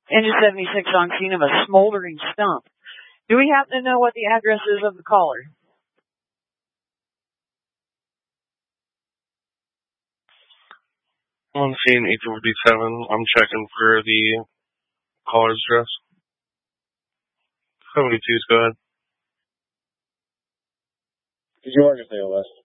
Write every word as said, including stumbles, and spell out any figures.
Engine seventy-six on scene of a smoldering stump. Do we happen to know what the address is of the caller? On scene eight fifty-seven. I'm checking for the caller's address. seventy-two, go ahead. Did you mark us A L S?